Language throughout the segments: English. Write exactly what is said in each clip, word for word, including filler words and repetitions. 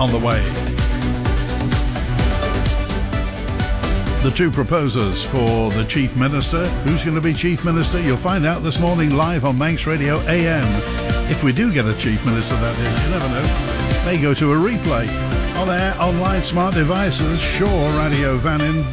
on the way. The two proposers for the Chief Minister. Who's going to be Chief Minister? You'll find out this morning live on Manx Radio A M. If we do get a Chief Minister, that is, you never know. May go to a replay. On air, on live smart devices, Shaw Radio Vannin.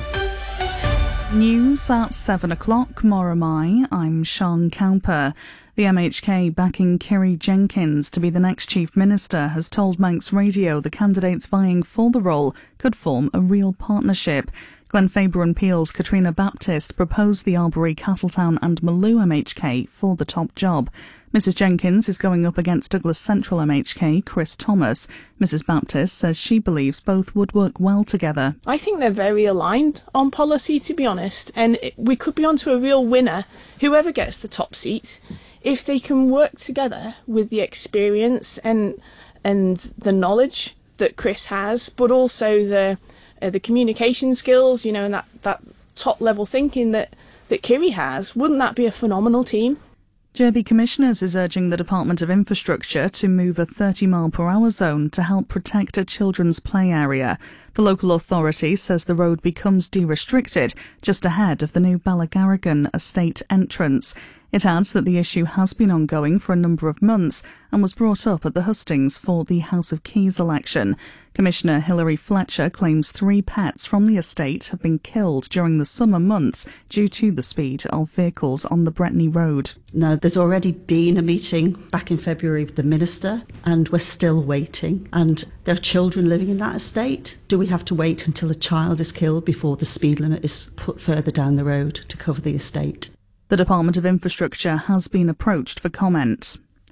News at seven o'clock, Moramai. I'm Sean Cowper. The M H K backing Kiri Jenkins to be the next Chief Minister has told Manx Radio the candidates vying for the role could form a real partnership. Glenfaber and Peel's Katrina Baptist proposed the Arbory, Castletown and Maloo M H K for the top job. Missus Jenkins is going up against Douglas Central M H K, Chris Thomas. Missus Baptist says she believes both would work well together. I think they're very aligned on policy, to be honest, and it, we could be onto a real winner, whoever gets the top seat, if they can work together with the experience and and the knowledge that Chris has, but also the uh, the communication skills, you know, and that, that top level thinking that, that Kiri has. Wouldn't that be a phenomenal team? Derby Commissioners is urging the Department of Infrastructure to move a thirty mile per hour zone to help protect a children's play area. The local authority says the road becomes de-restricted just ahead of the new Ballagarrigan estate entrance. It adds that the issue has been ongoing for a number of months and was brought up at the hustings for the House of Keys election. Commissioner Hilary Fletcher claims three pets from the estate have been killed during the summer months due to the speed of vehicles on the Bretney Road. Now, there's already been a meeting back in February with the Minister, and we're still waiting. And there are children living in that estate. Do we have to wait until a child is killed before the speed limit is put further down the road to cover the estate? The Department of Infrastructure has been approached for comment.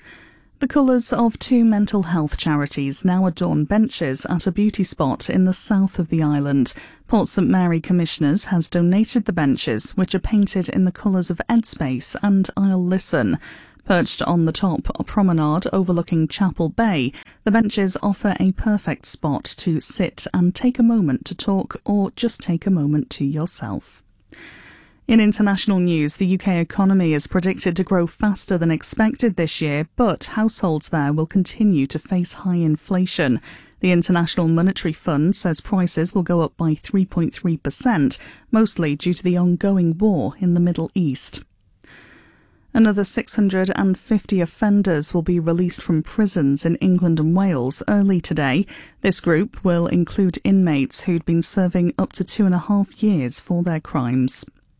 The colours of two mental health charities now adorn benches at a beauty spot in the south of the island. Port St Mary Commissioners has donated the benches, which are painted in the colours of Edspace and I'll Listen. Perched on the top promenade overlooking Chapel Bay, the benches offer a perfect spot to sit and take a moment to talk or just take a moment to yourself. In international news, the U K economy is predicted to grow faster than expected this year, but households there will continue to face high inflation. The International Monetary Fund says prices will go up by three point three percent, mostly due to the ongoing war in the Middle East. Another six hundred fifty offenders will be released from prisons in England and Wales early today. This group will include inmates who'd been serving up to two and a half years for their crimes.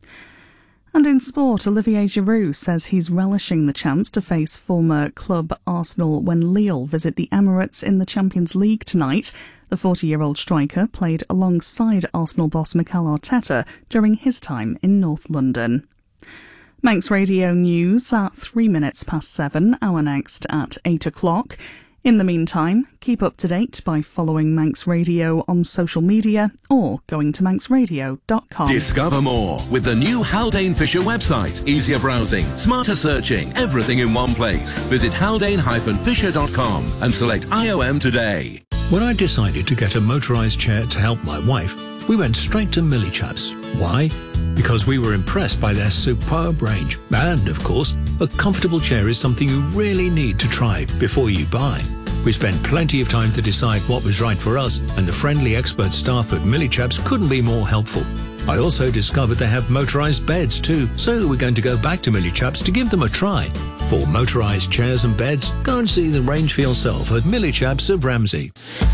And in sport, Olivier Giroud says he's relishing the chance to face former club Arsenal when Lille visit the Emirates in the Champions League tonight. The forty-year-old striker played alongside Arsenal boss Mikel Arteta during his time in North London. Manx Radio News at three minutes past seven, our next at eight o'clock. In the meantime, keep up to date by following Manx Radio on social media or going to manx radio dot com. Discover more with the new Haldane Fisher website. Easier browsing, smarter searching, everything in one place. Visit haldane dash fisher dot com and select I O M today. When I decided to get a motorised chair to help my wife, we went straight to Millichaps. Why? Because we were impressed by their superb range. And, of course, a comfortable chair is something you really need to try before you buy. We spent plenty of time to decide what was right for us, and the friendly expert staff at Millichaps couldn't be more helpful. I also discovered they have motorised beds too, so we're going to go back to Millichaps to give them a try. For motorised chairs and beds, go and see the range for yourself at Millichaps of Ramsey.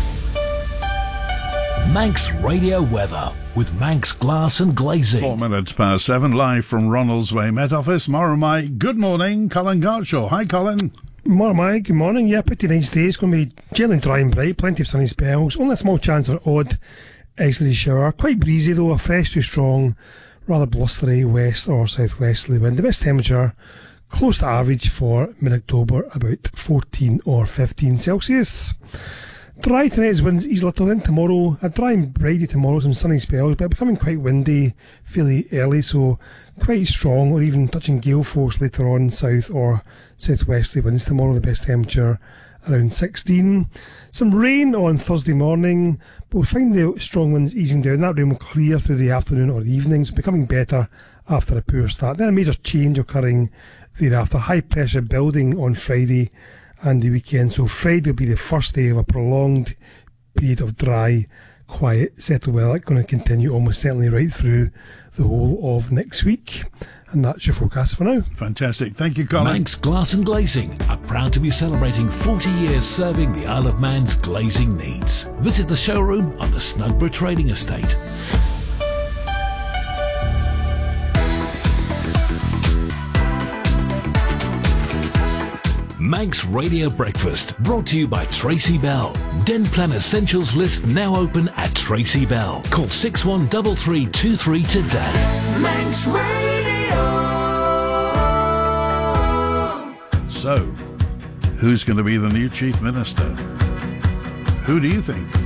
Manx Radio Weather with Manx Glass and Glazing. Four minutes past seven, live from Ronalds Way Met Office. Moramai, good morning. Colin Gartshaw. Hi, Colin. Moramai, good morning. Yeah, pretty nice day. It's going to be chilly and dry and bright. Plenty of sunny spells. Only a small chance of an odd isolated shower. Quite breezy though, a fresh to strong, rather blustery west or southwesterly wind. The best temperature close to average for mid-October, about fourteen or fifteen Celsius. Dry tonight as winds ease a little. Then tomorrow, a dry and bright tomorrow, some sunny spells, but becoming quite windy fairly early, so quite strong or even touching gale force later on, south or southwesterly winds. Tomorrow the best temperature around sixteen. Some rain on Thursday morning, but we'll find the strong winds easing down. That rain will clear through the afternoon or the evening, so becoming better after a poor start. Then a major change occurring thereafter. High pressure building on Friday and the weekend. So Friday will be the first day of a prolonged period of dry, quiet, settled weather going to continue almost certainly right through the whole of next week. And that's your forecast for now. Fantastic. Thank you, Colin. Manx Glass and Glazing are proud to be celebrating forty years serving the Isle of Man's glazing needs. Visit the showroom on the Snugborough Trading Estate. Manx Radio Breakfast, brought to you by Tracy Bell. Den Plan Essentials list now open at Tracy Bell. Call six one three three two three today. Manx Radio. So, who's going to be the new Chief Minister? Who do you think?